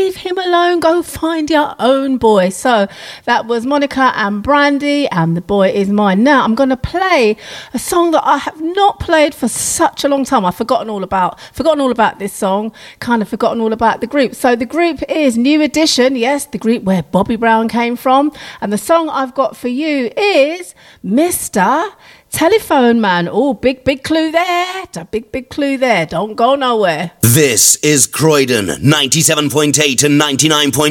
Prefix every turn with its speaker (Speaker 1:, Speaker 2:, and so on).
Speaker 1: leave him alone. Go find your own boy. So that was Monica and Brandy, and The Boy Is Mine. Now I'm going to play a song that I have not played for such a long time. I've forgotten all about this song, kind of forgotten all about the group. So the group is New Edition, yes, the group where Bobby Brown came from. And the song I've got for you is Mr. Telephone Man. Oh, big clue there. A big clue there. Don't go nowhere.
Speaker 2: This is Croydon 97.8 and 99.8.